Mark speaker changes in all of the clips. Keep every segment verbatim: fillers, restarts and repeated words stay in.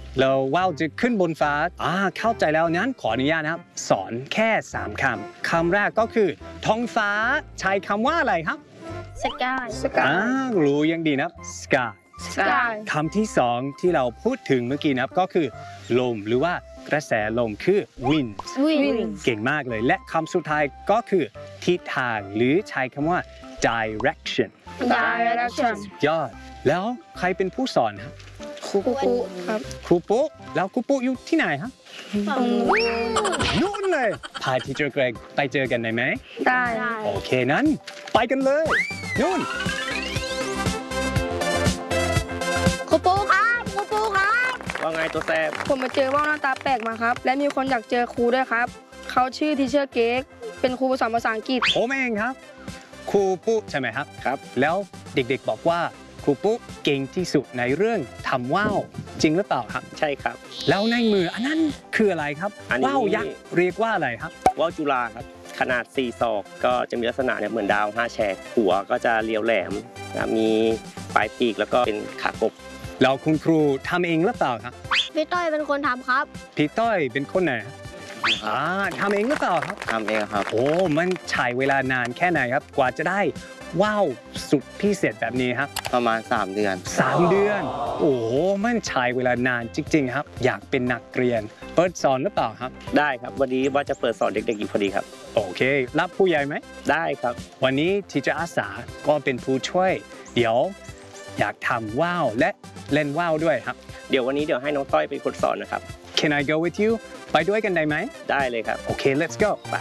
Speaker 1: แล้วว่าวจะขึ้นบนฟ้าอ่าเข้าใจแล้วนั้นขออนุญาตนะครับสอนแค่สามคำคำแรกก็คือท้องฟ้าใช้คำว่าอะไรครับ
Speaker 2: sky
Speaker 1: อ่ารู้ยังดีนะครับ sky
Speaker 2: sky
Speaker 1: คำที่สองที่เราพูดถึงเมื่อกี้นะครับก็คือลมหรือว่ากระแสลมคือ wind
Speaker 2: wind
Speaker 1: เก่งมากเลยและคำสุดท้ายก็คือทิศทางหรือใช้คำว่า direction
Speaker 2: direction
Speaker 1: ยอดแล้วใครเป็นผู้สอนครับ
Speaker 2: ครูปุ๊ครับ
Speaker 1: ครูปุ๊แล้วครูปุ๊อยู่ที่ไหนครับ
Speaker 2: ฝั่งนู้น
Speaker 1: นู่นเลยพาทีเจอร์เกรกไปเจอกันได้ไหม
Speaker 2: ได้
Speaker 1: โอเคนั้นไปกันเลยนู่น
Speaker 2: ครูปุ๊ครับครูปุ๊ครับ
Speaker 3: ว่าไงตัวแซ่บ
Speaker 4: ผมมาเจอว่าวหน้าตาแปลกมาครับ และมีคนอยากเจอครูด้วยครับ เขาชื่อทีเชอร์เก๊กเป็นครูสอนภาษาอังกฤษ
Speaker 1: ผมเองครับครูปุ๊ใช่ไหมครับ
Speaker 3: ครับ
Speaker 1: แล้วเด็กๆบอกว่าครูปุ๊เก่งที่สุดในเรื่องทำว่าวจริงหรือเปล่าครับ
Speaker 3: ใช่ครับ
Speaker 1: แล้วในมืออันนั้นคืออะไรครับ
Speaker 3: อันนี้
Speaker 1: ว่าวยักษ์เรียกว่าอะไรครับ
Speaker 3: ว่าวจุฬาครับขนาดสี่ศอกก็จะมีลักษณะเนี่ยเหมือนดาวห้าแฉกหัวก็จะเรียวแหลมนะมีปลายปีกแล้วก็เป็นขากบ
Speaker 1: แล้วคุณครูทำเองหรือเปล่าครับ
Speaker 2: พี่ต้อยเป็นคนทำครับ
Speaker 1: พี่ต้อยเป็นคนไหนครับอ่าทำเองหรือเปล่าครับ
Speaker 3: ทำเองครับ
Speaker 1: โอ้มันใช้เวลานานแค่ไหนครับกว่าจะได้ว่าวสุดพิเศษแบบนี้ครับ
Speaker 3: ประมาณสามเดือน
Speaker 1: สามเดือน โอ้โหมันใช้เวลานานจริงๆครับ อยากเป็นนักเรียนเปิดสอนหรือเปล่าครับ
Speaker 3: ได้ครับวันนี้ว่าจะเปิดสอนเด็กๆอยู่พอดีครับ
Speaker 1: โอเค รับผู้ใหญ่ไหม
Speaker 3: ได้ครับ
Speaker 1: วันนี้ทีเจอร์อาสาก็เป็นผู้ช่วย เดี๋ยวอยากทำว่าวและเล่นว่าวด้วยครับ
Speaker 3: เดี๋ยววันนี้เดี๋ยวให้น้องต้อยเป็นคนสอนนะครับ
Speaker 1: Can I go with you ไปด้วยกันได้ไหม
Speaker 3: ได้เลยครับ
Speaker 1: โอเค let's go ไป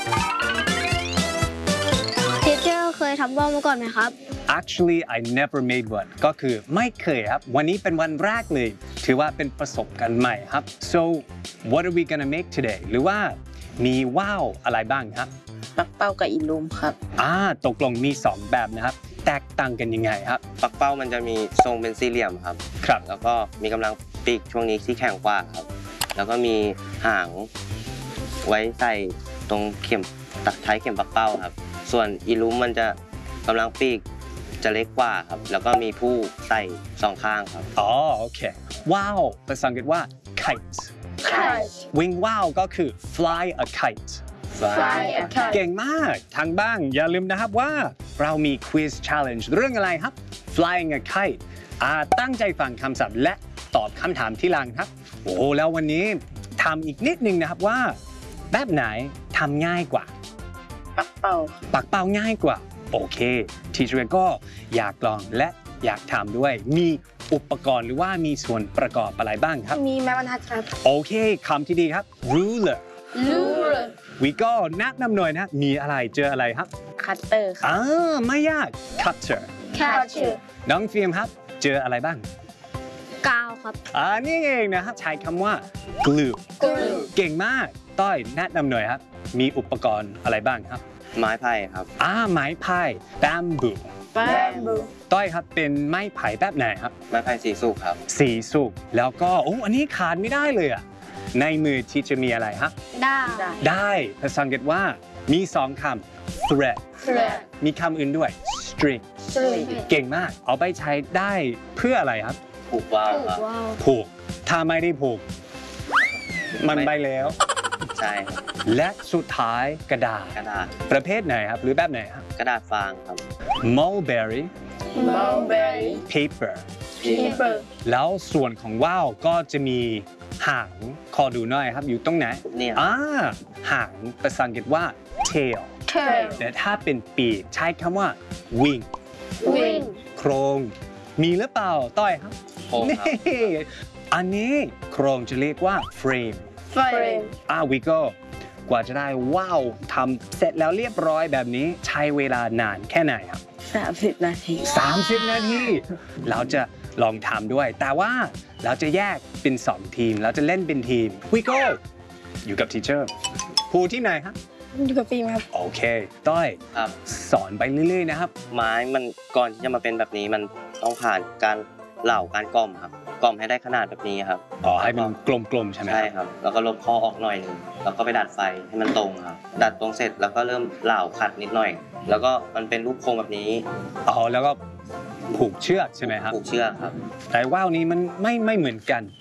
Speaker 2: ทีเจอร์เคยทำว่าวมาก่อนไหมครับ
Speaker 1: Actually I never made one ก็คือไม่เคยครับ วันนี้เป็นวันแรกเลย ถือว่าเป็นประสบการณ์ใหม่ครับ so what are we gonna make today หรือว่ามีว่าวอะไรบ้างครับ
Speaker 5: ปักเป้ากับอีลูมครับ
Speaker 1: อ่าตกลงมีสองแบบนะครับ แตกต่างกันยังไงครับ
Speaker 6: ปักเป้ามันจะมีทรงเป็นสี่เหลี่ยมครับ
Speaker 1: ครับ
Speaker 6: แล้วก็มีกำลังปีกช่วงนี้ที่แข็งกว่าครับ แล้วก็มีหางไว้ใส่ตรงเข็มตัดท้ายเข็มปักเป้าครับ ส่วนอีลูมมันจะกำลังปีกจะเล็กกว่าครับ แล้วก็มีผู้ใส่สองข้างครับ
Speaker 1: อ๋อโอเคว่าวภาษาอังกฤษว่า kite
Speaker 2: kite
Speaker 1: วิ่งว่าวก็คือ fly a kite
Speaker 2: fly a kite
Speaker 1: เก่งมากทางบ้างอย่าลืมนะครับว่าเรามี quiz challenge เรื่องอะไรครับ flying a kite อ่าตั้งใจฟังคำศัพท์และตอบคำถามที่หลังครับ โอ้แล้ววันนี้ทำอีกนิดนึงนะครับว่า แบบไหนทำง่ายกว่า
Speaker 5: ปักเป้า
Speaker 1: ปักเป้าง่ายกว่า โอเคทีเชอร์ก็อยากลองและอยากทำด้วย มีอุปกรณ์หรือว่ามีส่วนประกอบอะไรบ้างครับ
Speaker 4: มีไม้บรรทัดครับ
Speaker 1: โอเคคำที่ดีครับ ruler
Speaker 2: ruler
Speaker 1: วิก็แนะนำหน่อยนะ มีอะไรเจออะไรครับ
Speaker 5: คัตเตอร์ครับ
Speaker 1: อ่าไม่ยาก cutter
Speaker 2: catcher
Speaker 1: น้องฟิล์มครับ เจออะไรบ้าง
Speaker 2: กาวครับ
Speaker 1: อ่านี่เองนะครับใช้คำว่า glue
Speaker 2: glue
Speaker 1: เก่งมากต้อยแนะนำหน่อยครับ มีอุปกรณ์อะไรบ้างครับ
Speaker 6: ไม้ไผ่ครับ
Speaker 1: อ่าไม้พาย bamboo
Speaker 2: bamboo
Speaker 1: ต้อยครับเป็นไม้ไผ่แบบไหนครับ
Speaker 6: ไม้ไผ่สีสุกครับ
Speaker 1: สีสุกแล้วก็โอ้อันนี้ขาดไม่ได้เลยอ่ะในมือที่จะมีอะไรฮะ
Speaker 2: ได้
Speaker 1: ได้ภาษาอังกฤษว่ามีสองคำ thread
Speaker 2: thread
Speaker 1: มีคำอื่นด้วย string
Speaker 2: string
Speaker 1: เก่งมาก เอาไปใช้ได้เพื่ออะไรครับ
Speaker 6: ผูกว่าวครับ
Speaker 2: ว้าว
Speaker 1: ผูก ถ้าไม่ได้ผูก มันไปแล้ว
Speaker 6: ใช่ครับ
Speaker 1: และสุดท้ายกระดาษ
Speaker 6: กระดาษ
Speaker 1: ประเภทไหนครับ หรือแบบไหนครับ
Speaker 6: กระดาษฟางครับ
Speaker 1: mulberry
Speaker 2: mulberry
Speaker 1: paper
Speaker 2: paper
Speaker 1: แล้วส่วนของว่าวก็จะมีหางขอดูหน่อยครับ อยู่ตรงไหน
Speaker 6: เนี่ย
Speaker 1: อ่าหางภาษาอังกฤษว่า tail
Speaker 2: tail
Speaker 1: แต่ถ้าเป็นปีกใช้คำว่า wing
Speaker 2: wing
Speaker 1: โครงมีหรือเปล่าต้อยครับ
Speaker 6: โค้ง
Speaker 1: นี่
Speaker 6: ครับ
Speaker 1: อันนี้โครงจะเรียกว่า frame
Speaker 2: frame
Speaker 1: อ่าวิโก้กว่าจะได้ว้าวทำเสร็จแล้วเรียบร้อยแบบนี้ใช้เวลานานแค่ไหนครับ
Speaker 5: สามสิบนาที
Speaker 1: สามสิบ นาที เราจะลองทำด้วย แต่ว่าเราจะแยกเป็นสองทีม เราจะเล่นเป็นทีมวิโก้อยู่กับทีเชอร์ผู้ที่ไหนครับ
Speaker 4: อยู่กับฟิล์มครับ
Speaker 1: โอเค ต้อย
Speaker 6: ครับ
Speaker 1: สอนไปเรื่อยๆนะครับ
Speaker 6: ไม้มันก่อนที่จะมาเป็นแบบนี้มันต้องผ่านการเหล่าการกล่อมครับกล่อมให้ได้ขนาดแบบนี้ครับ
Speaker 1: อ๋อ ให้มันกลมๆ ใช่ไหม
Speaker 6: ใช่ครับ แล้วก็ลบข้อออกหน่อยหนึงแล้วก็ไปดัดไฟให้มันตรงครับ ดัดตรงเสร็จแล้วก็เริ่มเหล่าขัดนิดหน่อย แล้วก็มันเป็นรูปโค้งแบบนี้
Speaker 1: อ๋อ แล้วก็ผูกเชือกใช่ไหมครับ
Speaker 6: ผูกเชือกครับ
Speaker 1: แต่ว่าวนี้มันไม่ไม่เหมือนกัน